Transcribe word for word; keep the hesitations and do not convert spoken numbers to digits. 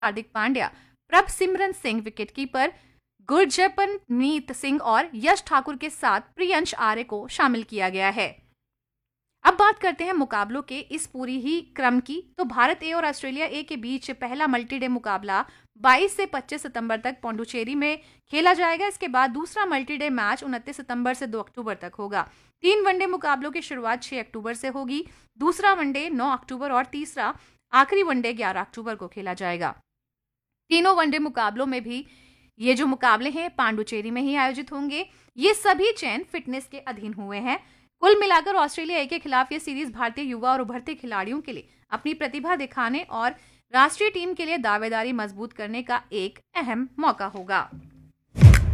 Hardik Pandya, Prabhsimran Singh wicketkeeper, गुरजपनमीत Singh और यश ठाकुर के साथ प्रियंश आर्य को शामिल किया गया है। अब बात करते हैं मुकाबलों के इस पूरी ही क्रम की। तो भारत ए और ऑस्ट्रेलिया ए के बीच पहला मल्टीडे मुकाबला बाईस से पच्चीस सितंबर तक पौंडुचेरी में खेला जाएगा। इसके बाद दूसरा मल्टीडे मैच उनतीस सितंबर से दो अक्टूबर तक होगा। तीन वनडे मुकाबलों की शुरुआत छह अक्टूबर से होगी, दूसरा वनडे नौ अक्टूबर और तीसरा आखिरी वनडे ग्यारह अक्टूबर को खेला जाएगा। तीनों वनडे मुकाबलों में भी ये जो मुकाबले हैं पांडुचेरी में ही आयोजित होंगे। ये सभी चयन फिटनेस के अधीन हुए हैं। कुल मिलाकर ऑस्ट्रेलिया ए के खिलाफ ये सीरीज भारतीय युवा और उभरते खिलाड़ियों के लिए अपनी प्रतिभा दिखाने और राष्ट्रीय टीम के लिए दावेदारी मजबूत करने का एक अहम मौका होगा।